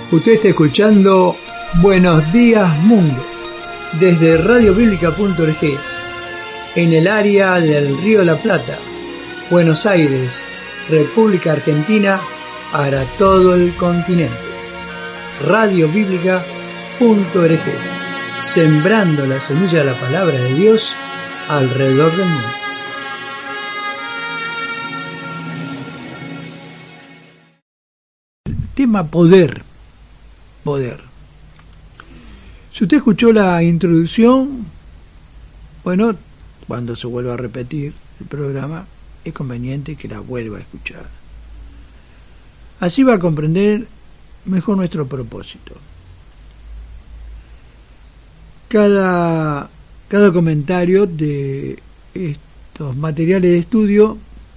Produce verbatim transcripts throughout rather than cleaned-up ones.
Usted está escuchando Buenos Días Mundo desde radio bíblica punto org en el área del Río de la Plata, Buenos Aires, República Argentina, para todo el continente. radio bíblica punto org, sembrando la semilla de la palabra de Dios alrededor del mundo. Tema poder. Poder. Si usted escuchó la introducción, bueno, cuando se vuelva a repetir el programa, es conveniente que la vuelva a escuchar. Así va a comprender mejor nuestro propósito. Cada, cada comentario de estos materiales de estudio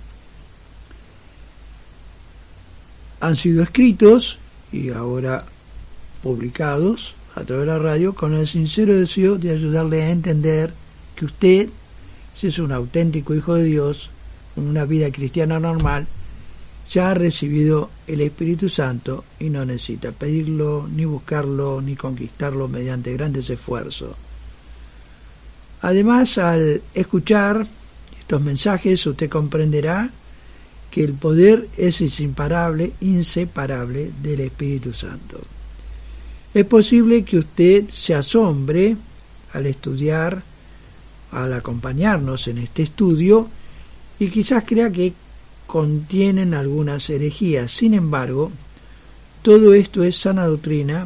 han sido escritos y ahora publicados a través de la radio con el sincero deseo de ayudarle a entender que usted, si es un auténtico hijo de Dios, con una vida cristiana normal, ya ha recibido el Espíritu Santo y no necesita pedirlo, ni buscarlo, ni conquistarlo mediante grandes esfuerzos. Además, al escuchar estos mensajes, usted comprenderá que el poder es inseparable, inseparable del Espíritu Santo. Es posible que usted se asombre al estudiar, al acompañarnos en este estudio, y quizás crea que contienen algunas herejías. Sin embargo, todo esto es sana doctrina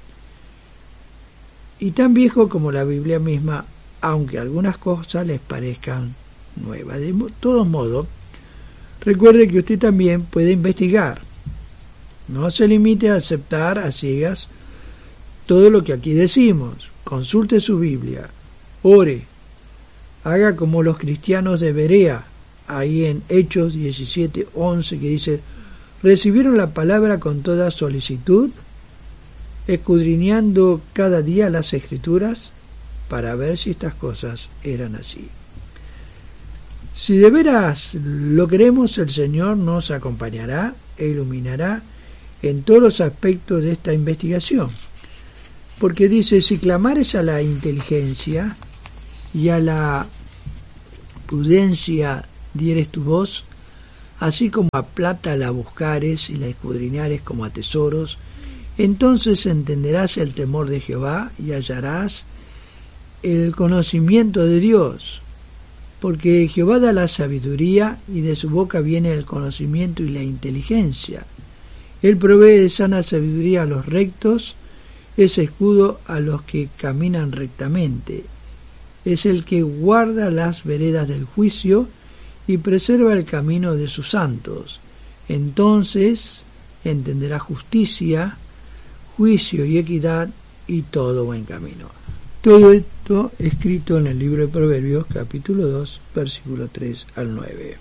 y tan viejo como la Biblia misma, aunque algunas cosas les parezcan nuevas. De todos modos, recuerde que usted también puede investigar. No se limite a aceptar a ciegas todo lo que aquí decimos. Consulte su Biblia, ore, haga como los cristianos de Berea, ahí en Hechos diecisiete once, que dice: recibieron la palabra con toda solicitud, escudriñando cada día las Escrituras para ver si estas cosas eran así. Si de veras lo queremos, el Señor nos acompañará e iluminará en todos los aspectos de esta investigación. Porque dice: si clamares a la inteligencia y a la prudencia dieres tu voz, así como a plata la buscares y la escudriñares como a tesoros, entonces entenderás el temor de Jehová y hallarás el conocimiento de Dios. Porque Jehová da la sabiduría y de su boca viene el conocimiento y la inteligencia. Él provee de sana sabiduría a los rectos, es escudo a los que caminan rectamente. Es el que guarda las veredas del juicio y preserva el camino de sus santos. Entonces entenderá justicia, juicio y equidad y todo buen camino. Todo esto escrito en el libro de Proverbios, capítulo dos, versículo tres al nueve.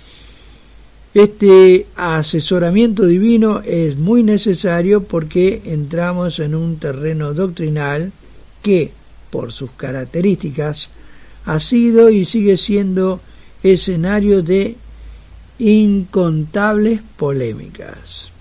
Este asesoramiento divino es muy necesario porque entramos en un terreno doctrinal que, por sus características, ha sido y sigue siendo escenario de incontables polémicas.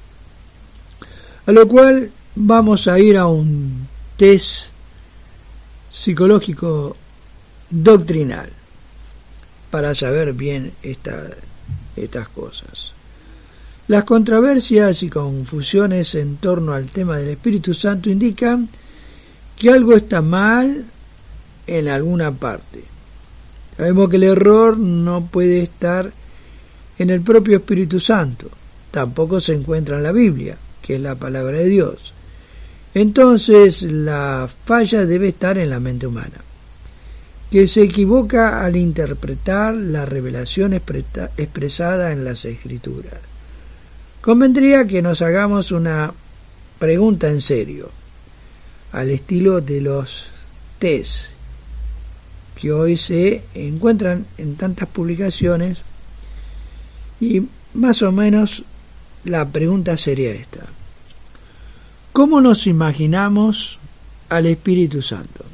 A lo cual vamos a ir a un test psicológico doctrinal para saber bien esta, estas cosas. Las controversias y confusiones en torno al tema del Espíritu Santo indican que algo está mal en alguna parte. Sabemos que el error no puede estar en el propio Espíritu Santo, tampoco se encuentra en la Biblia, que es la palabra de Dios. Entonces la falla debe estar en la mente humana, que se equivoca al interpretar la revelación expresada en las Escrituras. Convendría que nos hagamos una pregunta en serio, al estilo de los test que hoy se encuentran en tantas publicaciones, y más o menos la pregunta sería esta: ¿cómo nos imaginamos al Espíritu Santo?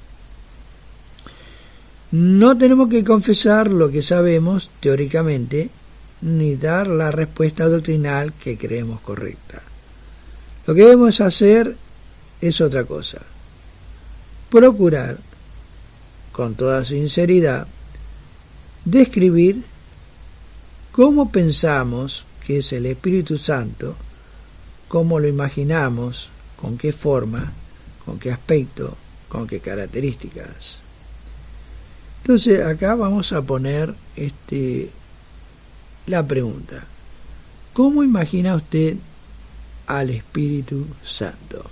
No tenemos que confesar lo que sabemos teóricamente, ni dar la respuesta doctrinal que creemos correcta. Lo que debemos hacer es otra cosa. Procurar, con toda sinceridad, describir cómo pensamos que es el Espíritu Santo, cómo lo imaginamos, con qué forma, con qué aspecto, con qué características. Entonces acá vamos a poner este, la pregunta: ¿cómo imagina usted al Espíritu Santo?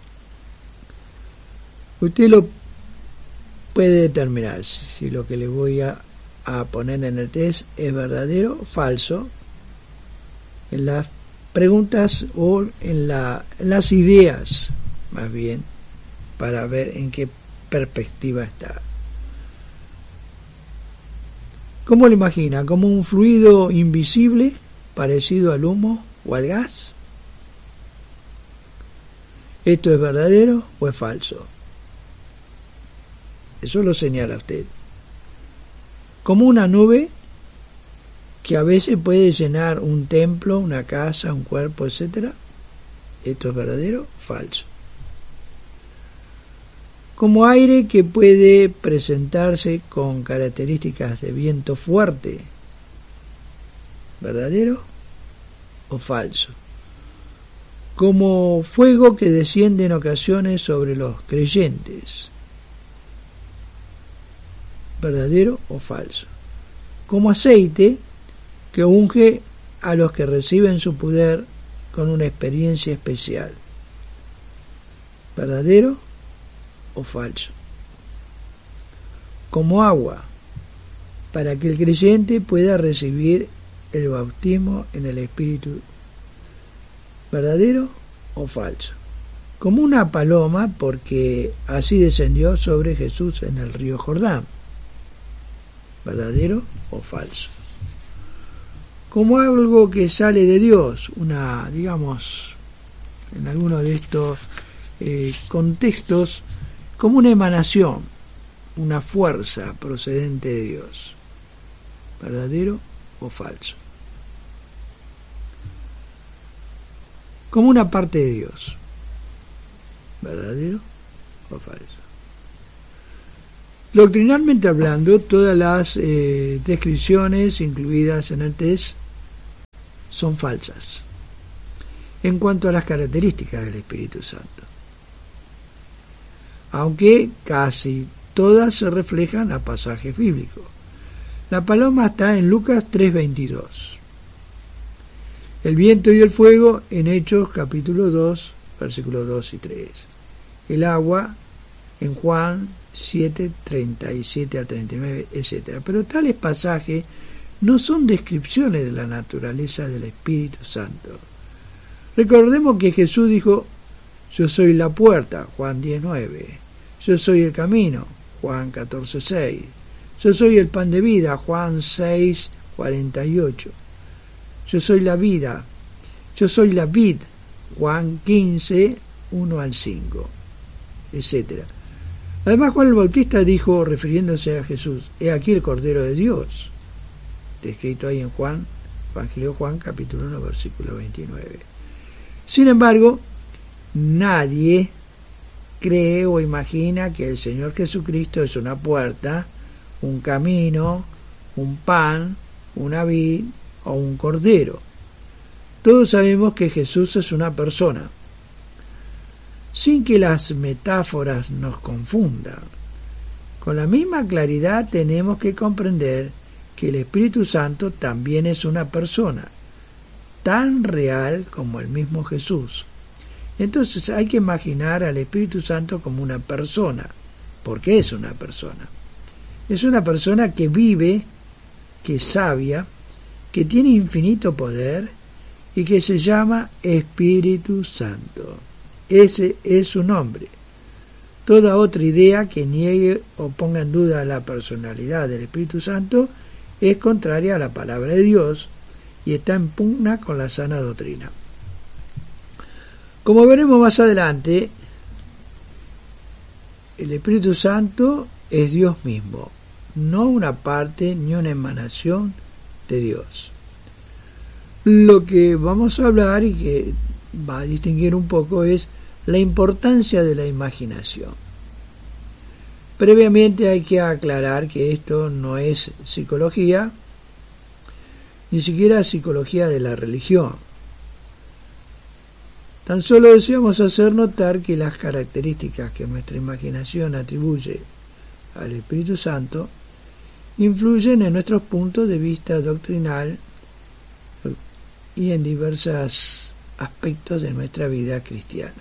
Usted lo puede determinar si lo que le voy a, a poner en el test es verdadero o falso en las preguntas o en, la, en las ideas, más bien, para ver en qué perspectiva está. ¿Cómo lo imagina? ¿Como un fluido invisible parecido al humo o al gas? ¿Esto es verdadero o es falso? Eso lo señala usted. Como una nube que a veces puede llenar un templo, una casa, un cuerpo, etcétera. ¿Esto es verdadero o falso? Como aire que puede presentarse con características de viento fuerte. ¿Verdadero o falso? Como fuego que desciende en ocasiones sobre los creyentes. ¿Verdadero o falso? Como aceite que unge a los que reciben su poder con una experiencia especial. ¿Verdadero o falso? Como agua para que el creyente pueda recibir el bautismo en el Espíritu. ¿Verdadero o falso? Como una paloma porque así descendió sobre Jesús en el río Jordán. ¿Verdadero o falso? Como algo que sale de Dios, una, digamos, en alguno de estos eh, contextos, como una emanación, una fuerza procedente de Dios. ¿Verdadero o falso? Como una parte de Dios. ¿Verdadero o falso? Doctrinalmente hablando, todas las eh, descripciones incluidas en el test son falsas en cuanto a las características del Espíritu Santo, aunque casi todas se reflejan a pasajes bíblicos. La paloma está en Lucas tres veintidós, el viento y el fuego en Hechos capítulo dos versículos dos y tres, el agua en Juan siete treinta y siete al treinta y nueve, etcétera. Pero tales pasajes no son descripciones de la naturaleza del Espíritu Santo. Recordemos que Jesús dijo: yo soy la puerta, Juan diez nueve, yo soy el camino, Juan catorce seis, yo soy el pan de vida, Juan seis cuarenta y ocho, yo soy la vida, yo soy la vid, Juan quince uno al cinco, etcétera. Además, Juan el Bautista dijo, refiriéndose a Jesús: he aquí el Cordero de Dios, descrito ahí en Juan, Evangelio de Juan, capítulo uno, versículo veintinueve. Sin embargo, nadie cree o imagina que el Señor Jesucristo es una puerta, un camino, un pan, una vid o un cordero. Todos sabemos que Jesús es una persona, sin que las metáforas nos confundan. Con la misma claridad tenemos que comprender que el Espíritu Santo también es una persona, tan real como el mismo Jesús. Entonces hay que imaginar al Espíritu Santo como una persona, porque es una persona. Es una persona que vive, que es sabia, que tiene infinito poder y que se llama Espíritu Santo. Ese es su nombre. Toda otra idea que niegue o ponga en duda la personalidad del Espíritu Santo es contraria a la palabra de Dios y está en pugna con la sana doctrina. Como veremos más adelante, el Espíritu Santo es Dios mismo, no una parte ni una emanación de Dios. Lo que vamos a hablar y que va a distinguir un poco es la importancia de la imaginación. Previamente hay que aclarar que esto no es psicología, ni siquiera psicología de la religión. Tan solo deseamos hacer notar que las características que nuestra imaginación atribuye al Espíritu Santo influyen en nuestros puntos de vista doctrinal y en diversos aspectos de nuestra vida cristiana.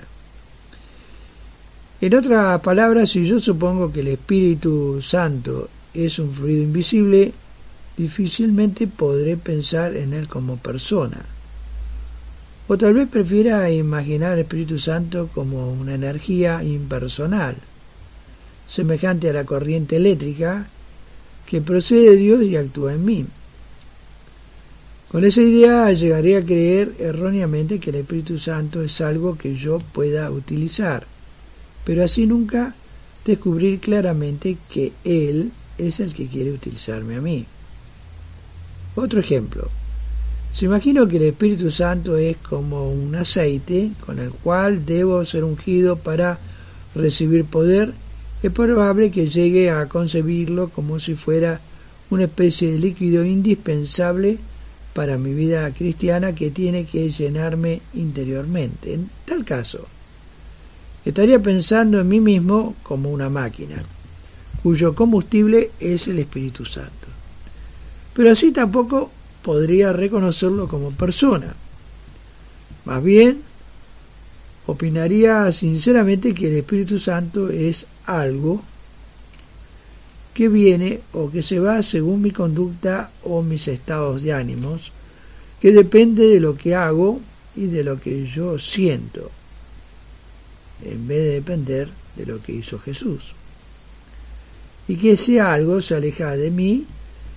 En otras palabras, si yo supongo que el Espíritu Santo es un fluido invisible, difícilmente podré pensar en él como persona. O tal vez prefiera imaginar al Espíritu Santo como una energía impersonal, semejante a la corriente eléctrica que procede de Dios y actúa en mí. Con esa idea llegaré a creer erróneamente que el Espíritu Santo es algo que yo pueda utilizar, pero así nunca descubrir claramente que Él es el que quiere utilizarme a mí. Otro ejemplo. Si imagino que el Espíritu Santo es como un aceite con el cual debo ser ungido para recibir poder, es probable que llegue a concebirlo como si fuera una especie de líquido indispensable para mi vida cristiana que tiene que llenarme interiormente. En tal caso, estaría pensando en mí mismo como una máquina, cuyo combustible es el Espíritu Santo. Pero así tampoco podría reconocerlo como persona. Más bien, opinaría sinceramente que el Espíritu Santo es algo que viene o que se va según mi conducta o mis estados de ánimos, que depende de lo que hago y de lo que yo siento, en vez de depender de lo que hizo Jesús. Y que ese algo se aleja de mí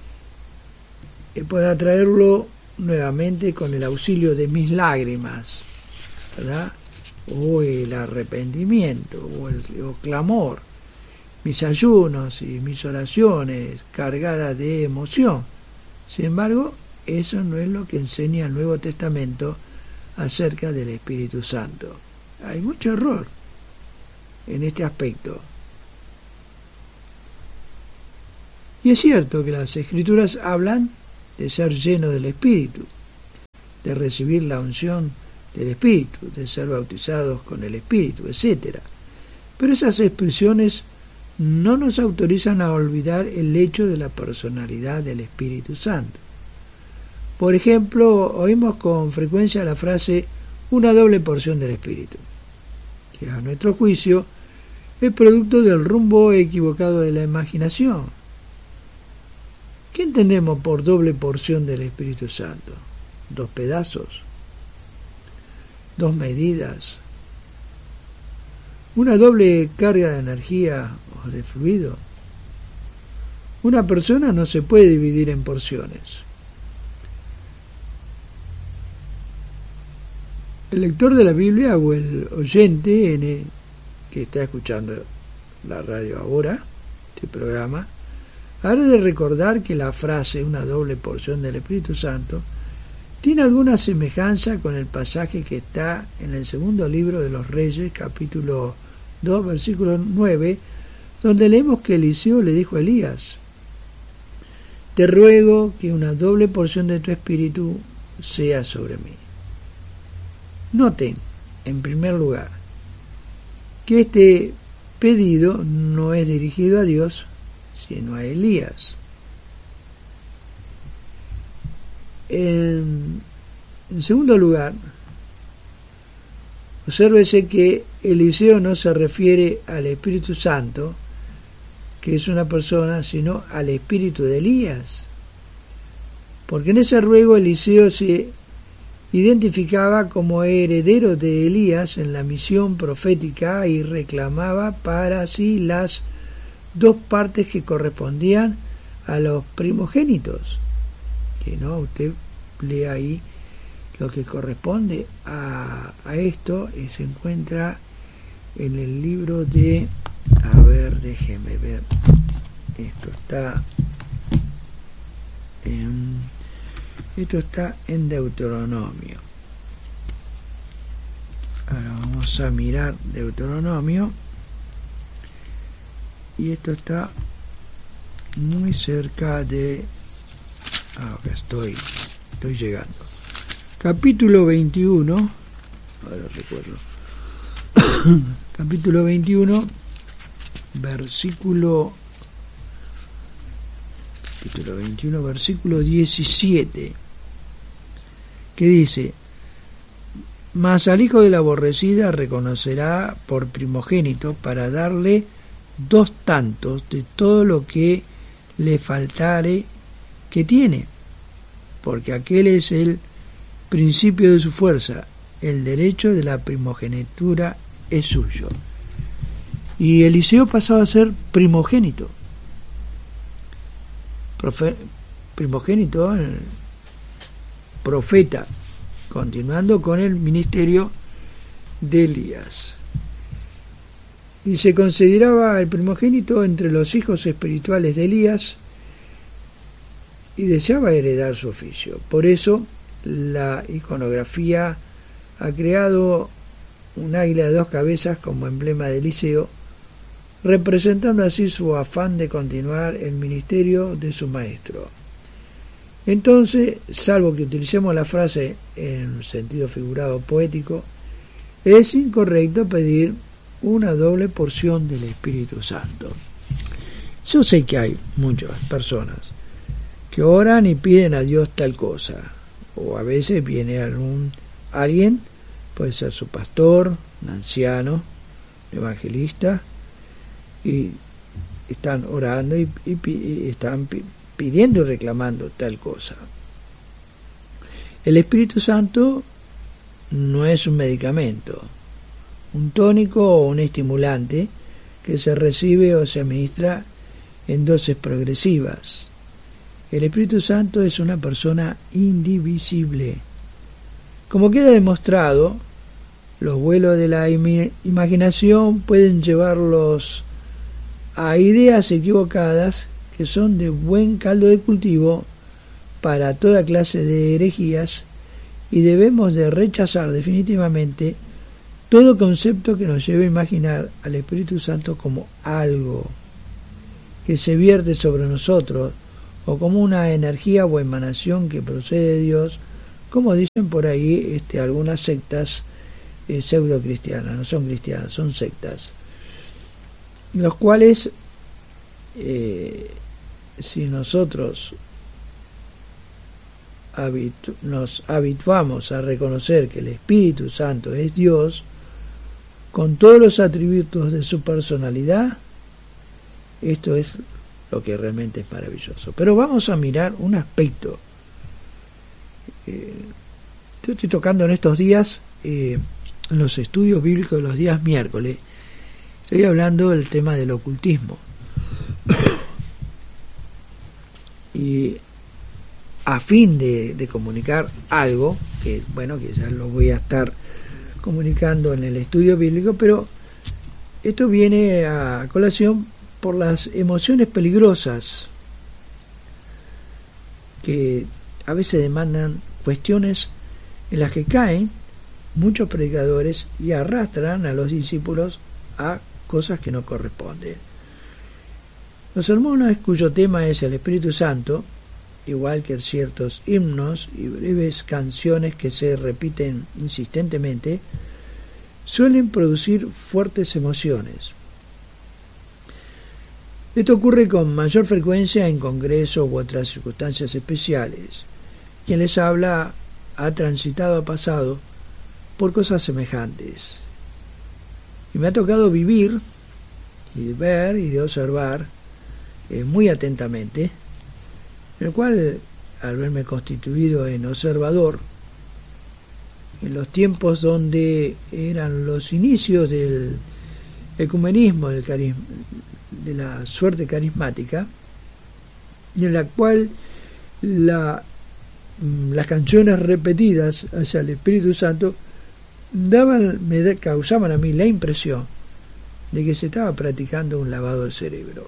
y pueda traerlo nuevamente con el auxilio de mis lágrimas, ¿verdad? O el arrepentimiento, o el o clamor, mis ayunos y mis oraciones cargadas de emoción. Sin embargo, eso no es lo que enseña el Nuevo Testamento acerca del Espíritu Santo. Hay mucho error en este aspecto. Y es cierto que las Escrituras hablan de ser lleno del Espíritu, de recibir la unción del Espíritu, de ser bautizados con el Espíritu, etcétera. Pero esas expresiones no nos autorizan a olvidar el hecho de la personalidad del Espíritu Santo. Por ejemplo, oímos con frecuencia la frase una doble porción del Espíritu, que a nuestro juicio es producto del rumbo equivocado de la imaginación. ¿Qué entendemos por doble porción del Espíritu Santo? ¿Dos pedazos? ¿Dos medidas? ¿Una doble carga de energía o de fluido? Una persona no se puede dividir en porciones. El lector de la Biblia o el oyente en el, que está escuchando la radio ahora, este programa, ha de recordar que la frase una doble porción del Espíritu Santo tiene alguna semejanza con el pasaje que está en el segundo libro de los Reyes, capítulo dos, versículo nueve, donde leemos que Eliseo le dijo a Elías: te ruego que una doble porción de tu espíritu sea sobre mí. Noten, en primer lugar, que este pedido no es dirigido a Dios, sino a Elías. En, en segundo lugar, obsérvese que Eliseo no se refiere al Espíritu Santo, que es una persona, sino al espíritu de Elías. Porque en ese ruego Eliseo se identificaba como heredero de Elías en la misión profética y reclamaba para sí las dos partes que correspondían a los primogénitos. Que no, usted lea ahí lo que corresponde a, a esto y se encuentra en el libro de, a ver, déjeme ver, esto está en, esto está en Deuteronomio. Vamos a mirar Deuteronomio. Y esto está muy cerca de... Ah, acá estoy, estoy llegando. Capítulo veintiuno. Ahora recuerdo. Capítulo veintiuno, versículo... Capítulo veintiuno, versículo diecisiete. Que dice: mas al hijo de la aborrecida reconocerá por primogénito para darle dos tantos de todo lo que le faltare que tiene, porque aquel es el principio de su fuerza, el derecho de la primogenitura es suyo. Y Eliseo pasaba a ser primogénito, Profe, primogénito, profeta, continuando con el ministerio de Elías. Y se consideraba el primogénito entre los hijos espirituales de Elías y deseaba heredar su oficio. Por eso la iconografía ha creado un águila de dos cabezas como emblema de Eliseo, representando así su afán de continuar el ministerio de su maestro. Entonces, salvo que utilicemos la frase en sentido figurado poético, es incorrecto pedir una doble porción del Espíritu Santo. Yo sé que hay muchas personas que oran y piden a Dios tal cosa, o a veces viene algún alguien, puede ser su pastor, un anciano, evangelista, y están orando y, y, y están pidiendo y reclamando tal cosa. El Espíritu Santo no es un medicamento, un tónico o un estimulante que se recibe o se administra en dosis progresivas. El Espíritu Santo es una persona indivisible. Como queda demostrado, los vuelos de la im- imaginación pueden llevarlos a ideas equivocadas que son de buen caldo de cultivo para toda clase de herejías, y debemos de rechazar definitivamente todo concepto que nos lleve a imaginar al Espíritu Santo como algo que se vierte sobre nosotros o como una energía o emanación que procede de Dios, como dicen por ahí este, algunas sectas eh, pseudo cristianas. No son cristianas, son sectas, los cuales eh, si nosotros habitu- nos habituamos a reconocer que el Espíritu Santo es Dios con todos los atributos de su personalidad, esto es lo que realmente es maravilloso. Pero vamos a mirar un aspecto. Eh, yo estoy tocando en estos días, eh, en los estudios bíblicos de los días miércoles, estoy hablando del tema del ocultismo. Y a fin de, de comunicar algo, que bueno, que ya lo voy a estar comunicando en el estudio bíblico, pero esto viene a colación por las emociones peligrosas que a veces demandan cuestiones en las que caen muchos predicadores y arrastran a los discípulos a cosas que no corresponden. Los sermones cuyo tema es el Espíritu Santo, igual que ciertos himnos y breves canciones que se repiten insistentemente, suelen producir fuertes emociones. Esto ocurre con mayor frecuencia en congresos u otras circunstancias especiales. Quien les habla ha transitado, ha pasado por cosas semejantes. Y me ha tocado vivir y ver y de observar eh, muy atentamente, en el cual, al verme constituido en observador, en los tiempos donde eran los inicios del ecumenismo, del carisma, de la suerte carismática, y en la cual la, las canciones repetidas hacia el Espíritu Santo daban, me causaban a mí la impresión de que se estaba practicando un lavado del cerebro.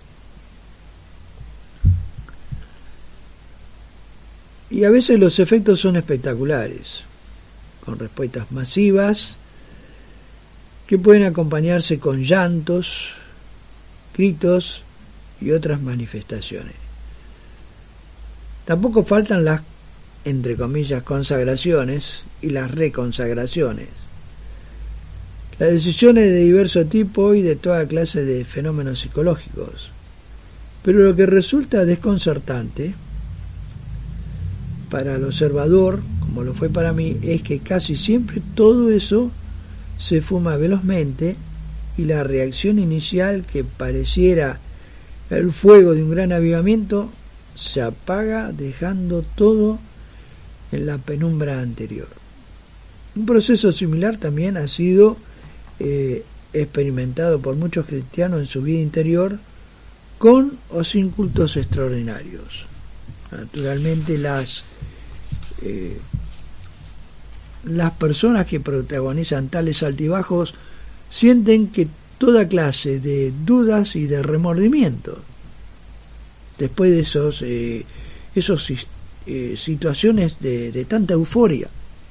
Y a veces los efectos son espectaculares, con respuestas masivas que pueden acompañarse con llantos, gritos y otras manifestaciones. Tampoco faltan las, entre comillas, consagraciones y las reconsagraciones. Las decisiones de diverso tipo y de toda clase de fenómenos psicológicos. Pero lo que resulta desconcertante para el observador, como lo fue para mí, es que casi siempre todo eso se fuma velozmente y la reacción inicial, que pareciera el fuego de un gran avivamiento, se apaga dejando todo en la penumbra anterior. Un proceso similar también ha sido eh, experimentado por muchos cristianos en su vida interior, con o sin cultos extraordinarios. Naturalmente las eh, las personas que protagonizan tales altibajos sienten que toda clase de dudas y de remordimientos después de esos eh, esos eh, situaciones de, de tanta euforia.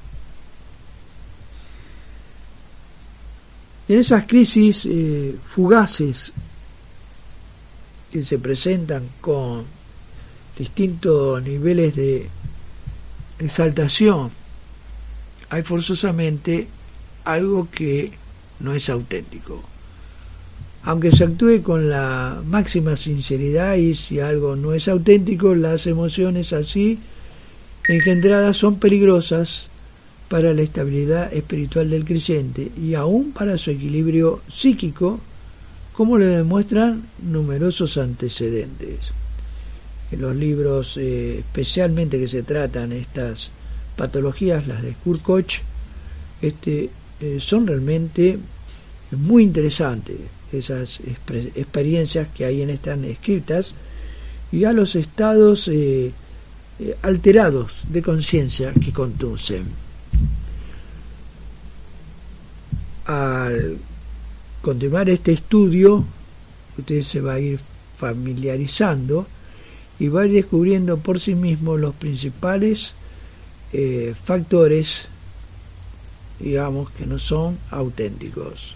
En esas crisis eh, fugaces que se presentan con distintos niveles de exaltación, hay forzosamente algo que no es auténtico. Aunque se actúe con la máxima sinceridad, y si algo no es auténtico, las emociones así engendradas son peligrosas para la estabilidad espiritual del creyente y aún para su equilibrio psíquico, como lo demuestran numerosos antecedentes. En los libros eh, especialmente que se tratan estas patologías, las de Kurt Koch, este, eh, son realmente muy interesantes esas experiencias que ahí en están escritas, y a los estados eh, eh, alterados de conciencia que conducen. Al continuar este estudio, usted se va a ir familiarizando y va a ir descubriendo por sí mismo los principales eh, factores, digamos, que no son auténticos.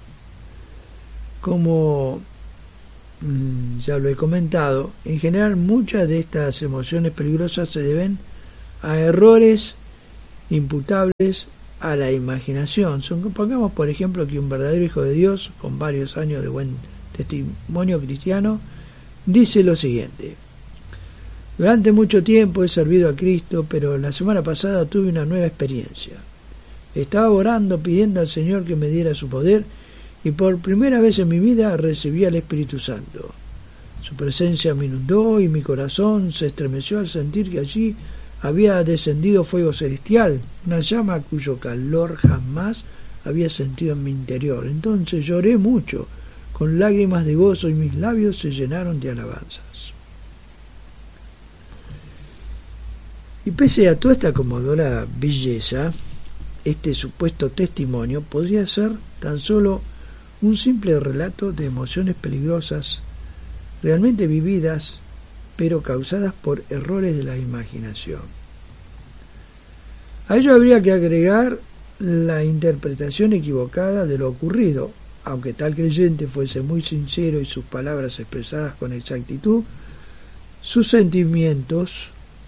Como mmm, ya lo he comentado, en general muchas de estas emociones peligrosas se deben a errores imputables a la imaginación. Supongamos, por ejemplo, que un verdadero hijo de Dios, con varios años de buen testimonio cristiano, dice lo siguiente: durante mucho tiempo he servido a Cristo, pero la semana pasada tuve una nueva experiencia. Estaba orando pidiendo al Señor que me diera su poder, y por primera vez en mi vida recibí al Espíritu Santo. Su presencia me inundó y mi corazón se estremeció al sentir que allí había descendido fuego celestial, una llama cuyo calor jamás había sentido en mi interior. Entonces lloré mucho, con lágrimas de gozo, y mis labios se llenaron de alabanzas. Y pese a toda esta acomodadora belleza, este supuesto testimonio podría ser tan solo un simple relato de emociones peligrosas, realmente vividas, pero causadas por errores de la imaginación. A ello habría que agregar la interpretación equivocada de lo ocurrido. Aunque tal creyente fuese muy sincero y sus palabras expresadas con exactitud, sus sentimientos,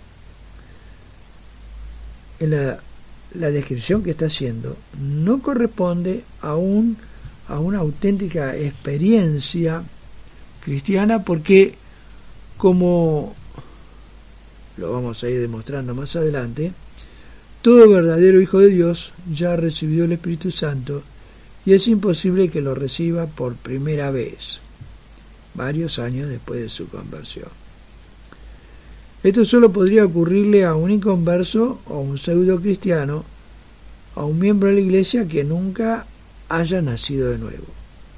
en la, la descripción que está haciendo, no corresponde a un a una auténtica experiencia cristiana, porque, como lo vamos a ir demostrando más adelante, todo verdadero hijo de Dios ya ha recibido el Espíritu Santo, y es imposible que lo reciba por primera vez, varios años después de su conversión. Esto solo podría ocurrirle a un inconverso o a un pseudo cristiano, a un miembro de la iglesia que nunca haya nacido de nuevo.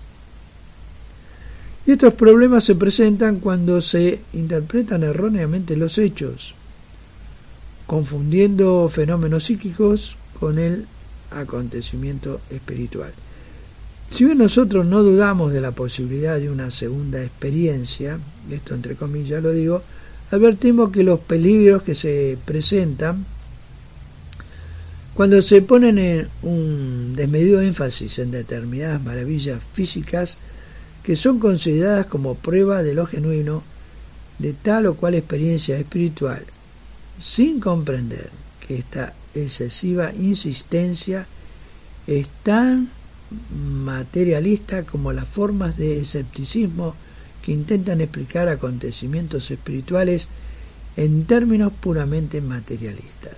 Y estos problemas se presentan cuando se interpretan erróneamente los hechos, confundiendo fenómenos psíquicos con el acontecimiento espiritual. Si bien nosotros no dudamos de la posibilidad de una segunda experiencia, esto entre comillas lo digo, advertimos que los peligros que se presentan Cuando se ponen en un desmedido énfasis en determinadas maravillas físicas que son consideradas como prueba de lo genuino de tal o cual experiencia espiritual, sin comprender que esta excesiva insistencia es tan materialista como las formas de escepticismo que intentan explicar acontecimientos espirituales en términos puramente materialistas.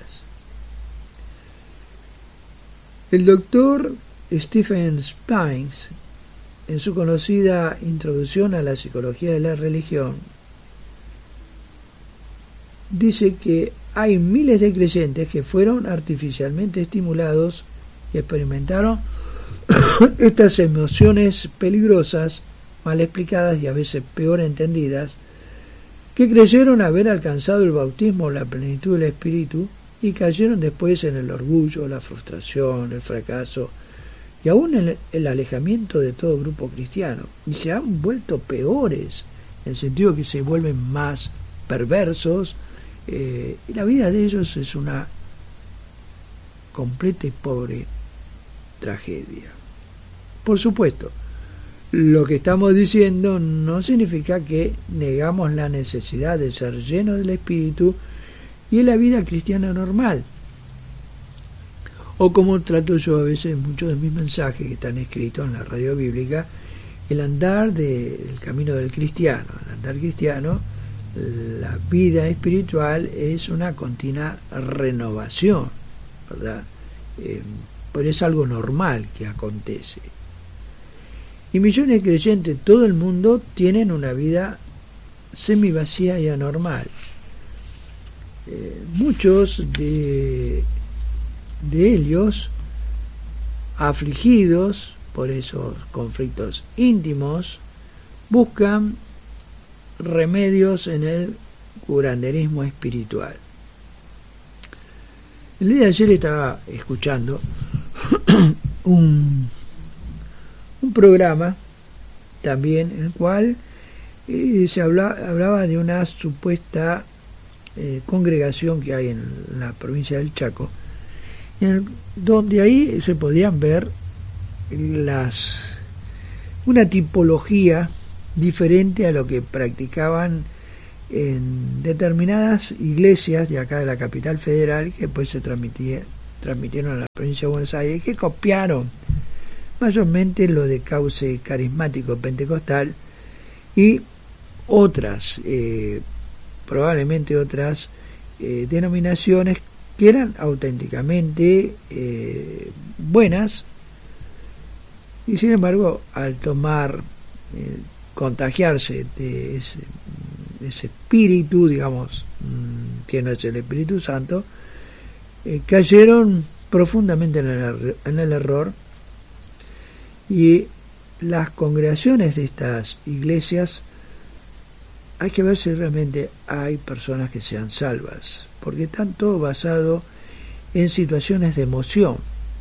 El doctor Stephen Spinks, en su conocida Introducción a la Psicología de la Religión, dice que hay miles de creyentes que fueron artificialmente estimulados y experimentaron estas emociones peligrosas, mal explicadas y a veces peor entendidas, que creyeron haber alcanzado el bautismo o la plenitud del espíritu y cayeron después en el orgullo, la frustración, el fracaso y aún en el alejamiento de todo grupo cristiano, y se han vuelto peores, en el sentido que se vuelven más perversos, eh, y la vida de ellos es una completa y pobre tragedia. Por supuesto, lo que estamos diciendo no significa que negamos la necesidad de ser llenos del Espíritu y en la vida cristiana normal, o como trato yo a veces en muchos de mis mensajes que están escritos en la radio bíblica, el andar del camino del cristiano. El andar cristiano, la vida espiritual es una continua renovación, ¿verdad? Eh, pero es algo normal que acontece. Y millones de creyentes en todo el mundo tienen una vida semivacía y anormal. Eh, muchos de, de ellos, afligidos por esos conflictos íntimos, buscan remedios en el curanderismo espiritual. El día de ayer estaba escuchando un, un programa también en el cual eh, se habla, hablaba de una supuesta eh, congregación que hay en la provincia del Chaco, en el, donde ahí se podían ver las una tipología diferente a lo que practicaban en determinadas iglesias de acá de la capital federal, que después se transmitía, transmitieron a la provincia de Buenos Aires, que copiaron mayormente lo de cauce carismático pentecostal y otras, eh, probablemente otras eh, denominaciones que eran auténticamente eh, buenas, y sin embargo al tomar, eh, contagiarse de ese, de ese espíritu, digamos, mmm, que no es el Espíritu Santo, eh, cayeron profundamente en el, en el error. Y las congregaciones de estas iglesias, hay que ver si realmente hay personas que sean salvas, porque están todo basado en situaciones de emoción,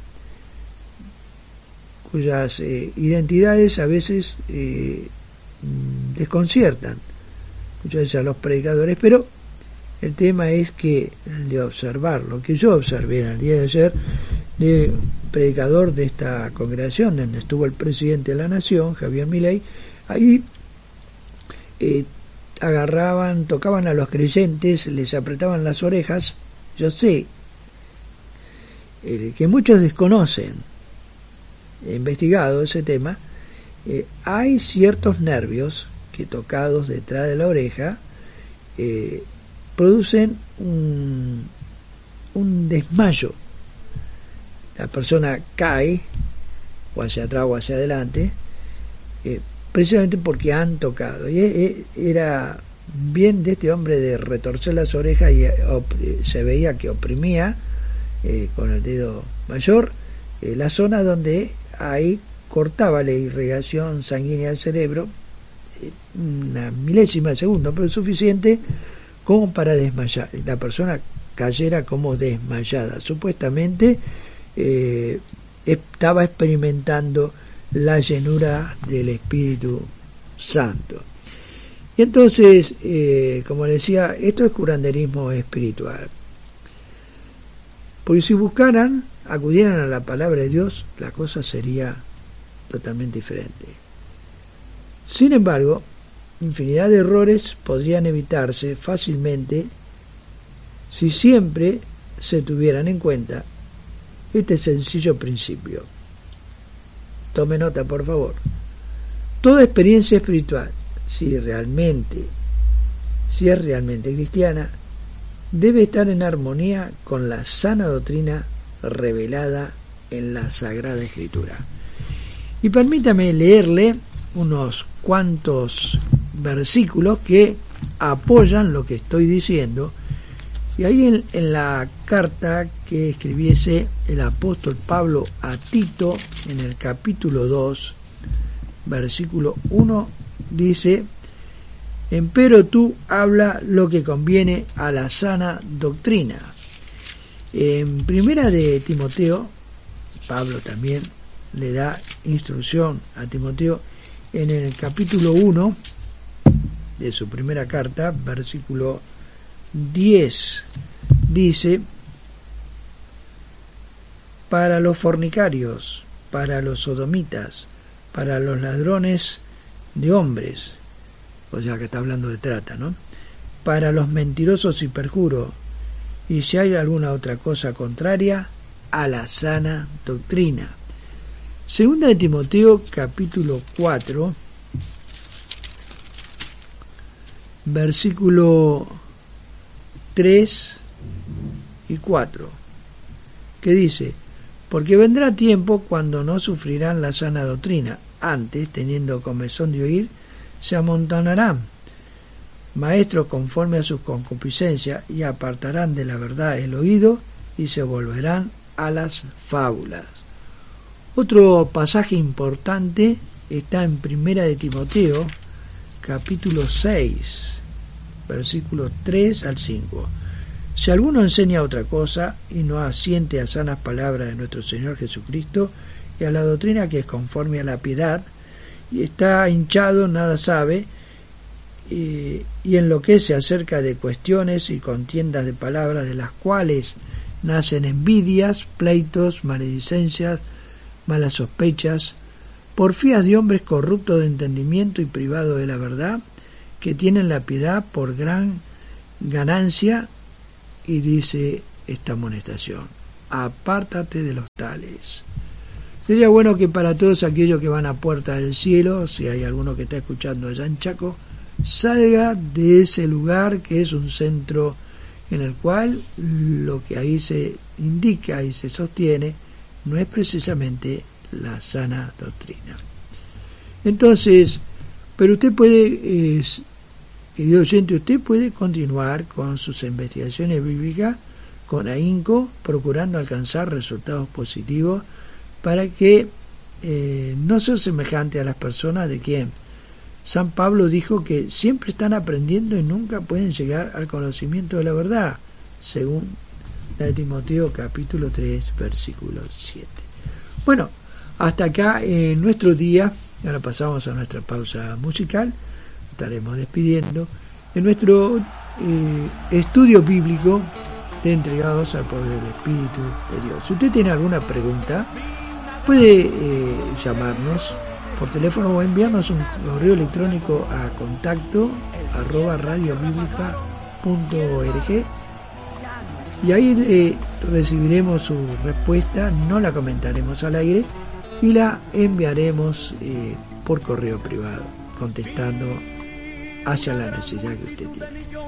cuyas eh, identidades a veces eh, desconciertan muchas veces a los predicadores, pero el tema es que de observar lo que yo observé en el día de ayer de predicador de esta congregación donde estuvo el presidente de la nación, Javier Milei, ahí eh, agarraban, tocaban a los creyentes, les apretaban las orejas. Yo sé eh, que muchos desconocen, he investigado ese tema, eh, hay ciertos nervios que tocados detrás de la oreja eh, producen un, un desmayo. La persona cae o hacia atrás o hacia adelante eh, precisamente porque han tocado, y eh, era bien de este hombre de retorcer las orejas y eh, se veía que oprimía eh, con el dedo mayor eh, la zona donde ahí cortaba la irrigación sanguínea del cerebro, eh, una milésima de segundo, pero suficiente como para desmayar, la persona cayera como desmayada. Supuestamente eh, estaba experimentando la llenura del Espíritu Santo. Y entonces, eh, como decía, esto es curanderismo espiritual. Porque si buscaran, acudieran a la palabra de Dios, la cosa sería totalmente diferente. Sin embargo, infinidad de errores podrían evitarse fácilmente si siempre se tuvieran en cuenta este sencillo principio. Tome nota, por favor. Toda experiencia espiritual, si realmente, si es realmente cristiana, debe estar en armonía con la sana doctrina revelada en la Sagrada Escritura. Y permítame leerle unos cuantos versículos que apoyan lo que estoy diciendo. Y ahí en, en la carta que escribiese el apóstol Pablo a Tito, en el capítulo dos, versículo uno, dice: empero tú habla lo que conviene a la sana doctrina. En primera de Timoteo, Pablo también le da instrucción a Timoteo en el capítulo uno de su primera carta, versículo diez, dice: para los fornicarios, para los sodomitas, para los ladrones de hombres, o sea que está hablando de trata, ¿no? Para los mentirosos y perjuros, y si hay alguna otra cosa contraria a la sana doctrina. Segunda de Timoteo, capítulo cuatro, versículo tres y cuatro, que dice: porque vendrá tiempo cuando no sufrirán la sana doctrina, antes, teniendo comezón de oír, se amontonarán maestros conforme a sus concupiscencias, y apartarán de la verdad el oído, y se volverán a las fábulas. Otro pasaje importante está en Primera de Timoteo, capítulo seis, versículos tres al cinco. Si alguno enseña otra cosa y no asiente a sanas palabras de nuestro Señor Jesucristo y a la doctrina que es conforme a la piedad, y está hinchado, nada sabe, y, y enloquece acerca de cuestiones y contiendas de palabras, de las cuales nacen envidias, pleitos, maledicencias, malas sospechas, porfías de hombres corruptos de entendimiento y privados de la verdad, que tienen la piedad por gran ganancia. Y dice esta amonestación: apártate de los tales. Sería bueno que para todos aquellos que van a puerta del cielo, si hay alguno que está escuchando allá en Chaco, salga de ese lugar que es un centro en el cual lo que ahí se indica y se sostiene no es precisamente la sana doctrina. Entonces, pero usted puede, eh, querido oyente, usted puede continuar con sus investigaciones bíblicas con ahínco, procurando alcanzar resultados positivos para que eh, no sea semejante a las personas de quien San Pablo dijo que siempre están aprendiendo y nunca pueden llegar al conocimiento de la verdad, según de Timoteo capítulo tres, versículo siete. Bueno, hasta acá en eh, nuestro día. Ahora pasamos a nuestra pausa musical. Estaremos despidiendo en nuestro eh, estudio bíblico de Entregados al Poder del Espíritu de Dios. Si usted tiene alguna pregunta, puede eh, llamarnos por teléfono o enviarnos un correo electrónico a contacto arroba radiobiblica punto org, y ahí eh, recibiremos su respuesta, no la comentaremos al aire y la enviaremos eh, por correo privado, contestando hacia la necesidad que usted tiene.